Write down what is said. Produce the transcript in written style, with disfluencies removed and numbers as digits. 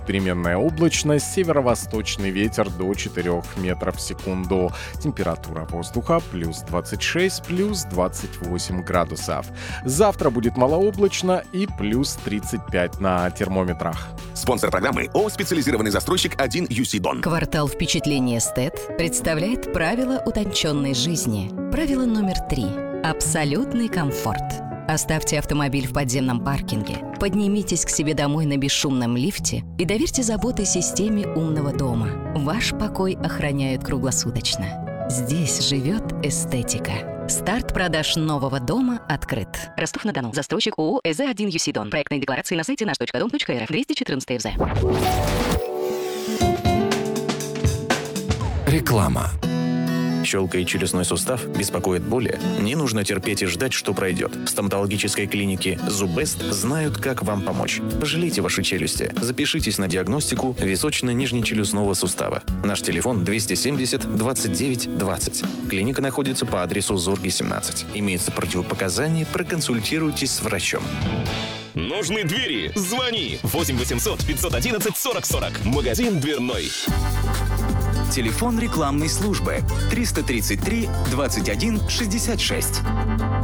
переменная облачность, северо-восточный ветер до 4 метров в секунду. Температура воздуха плюс 26, плюс 28 градусов. Завтра будет малооблачно и плюс 35 на термометрах. Спонсор программы ООО «Специализированный застройщик 1UC Дон». Квартал впечатлений эстет представляет правила утонченной жизни. Правило номер 3. Абсолютный комфорт. Оставьте автомобиль в подземном паркинге, поднимитесь к себе домой на бесшумном лифте и доверьте заботы системе умного дома. Ваш покой охраняют круглосуточно. Здесь живет эстетика. Старт продаж нового дома открыт. Ростов-на-Дону. Застройщик ООО «ЭЗ1 Дон». Проектные декларации на сайте наш.дом.рф. 214 ФЗ. Реклама. Щелкает челюстной сустав, беспокоит боли? Не нужно терпеть и ждать, что пройдет. В стоматологической клинике «Зубест» знают, как вам помочь. Пожалейте ваши челюсти. Запишитесь на диагностику височно-нижнечелюстного сустава. Наш телефон 270 29 20. Клиника находится по адресу Зорги, 17. Имеются противопоказания, проконсультируйтесь с врачом. Нужны двери? Звони! 8 800 511 40 40. Магазин «Дверной». Телефон рекламной службы 333 21 66.